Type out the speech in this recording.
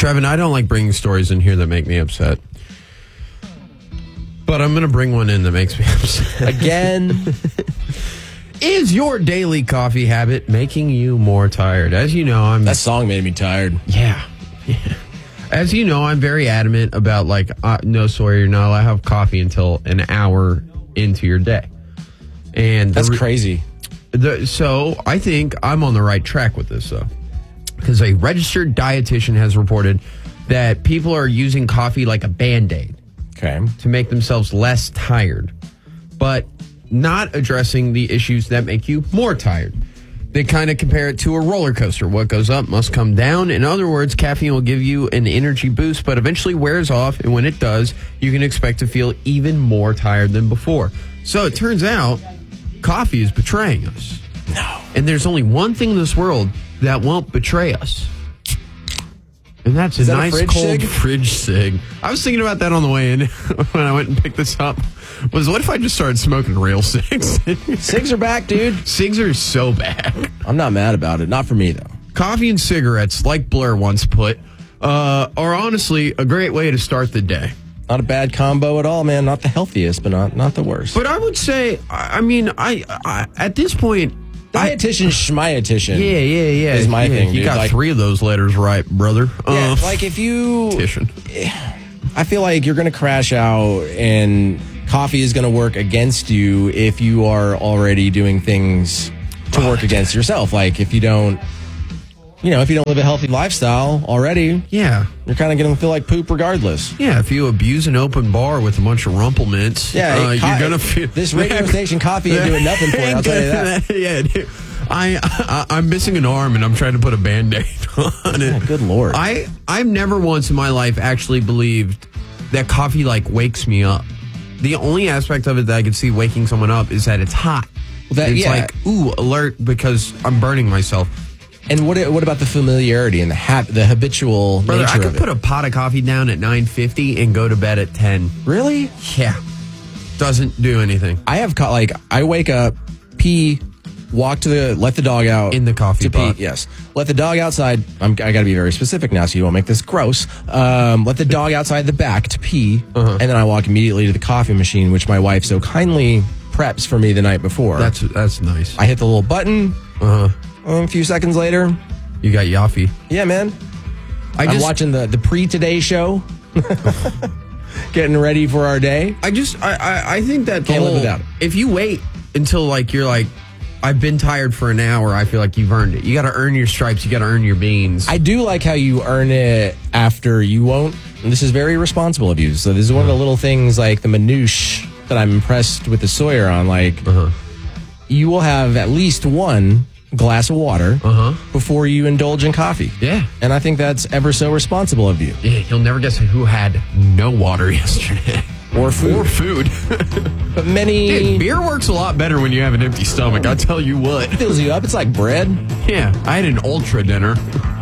Trevin, I don't like bringing stories in here that make me upset. But I'm going to bring one in that makes me upset. Again. Is your daily coffee habit making you more tired? As you know, That song made me tired. Yeah. As you know, I'm very adamant about, like, no, Sawyer, you're not allowed to have coffee until an hour into your day. And That's crazy. So I think I'm on the right track with this, though. Because a registered dietitian has reported that people are using coffee like a Band-Aid. Okay. To make themselves less tired, but not addressing the issues that make you more tired. They kind of compare it to a roller coaster. What goes up must come down. In other words, caffeine will give you an energy boost, but eventually wears off. And when it does, you can expect to feel even more tired than before. So it turns out coffee is betraying us. No. And there's only one thing in this world that won't betray us. And that's a nice cold fridge cig. I was thinking about that on the way in when I went and picked this up. Was what if I just started smoking real cigs? Cigs are back, dude. Cigs are so back. I'm not mad about it. Not for me, though. Coffee and cigarettes, like Blur once put, are honestly a great way to start the day. Not a bad combo at all, man. Not the healthiest, but not the worst. But I would say, I at this point, dietitian, schmietician. Yeah. Is my thing. You dude. got like, 3 of those letters right, brother. Yeah, like if you. Titian. I feel like you're going to crash out, and coffee is going to work against you if you are already doing things to work against yourself. Like if you don't. If you don't live a healthy lifestyle already, yeah, you're kind of going to feel like poop regardless. Yeah, if you abuse an open bar with a bunch of rumple mints, you're going to feel... This radio station coffee ain't doing nothing for you, I'll tell you that. Yeah, dude. I'm missing an arm and I'm trying to put a Band-Aid on it. Yeah, good Lord. I've never once in my life actually believed that coffee, like, wakes me up. The only aspect of it that I could see waking someone up is that it's hot. It's like, ooh, alert because I'm burning myself. And what about the familiarity and the habitual Brother, nature of it? I could put a pot of coffee down at 9:50 and go to bed at 10. Really? Yeah. Doesn't do anything. I have I wake up, pee, let the dog out in the coffee pot. Pee. Yes, let the dog outside. I got to be very specific now, so you won't make this gross. Let the dog outside the back to pee, and then I walk immediately to the coffee machine, which my wife so kindly preps for me the night before. That's nice. I hit the little button. A few seconds later, you got Yaffee. Yeah, man. I'm watching the pre-Today show, getting ready for our day. I think that can't live without it. If you wait until you're like, I've been tired for an hour, I feel like you've earned it. You got to earn your stripes. You got to earn your beans. I do like how you earn it after you won't. And this is very responsible of you. So this is one of the little things, like the minutiae that I'm impressed with the Sawyer on. Like, you will have at least one glass of water before you indulge in coffee. Yeah. And I think that's ever so responsible of you. Yeah, you'll never guess who had no water yesterday. Or food. But Dude, beer works a lot better when you have an empty stomach, I'll tell you what. It fills you up. It's like bread. Yeah, I had an ultra dinner.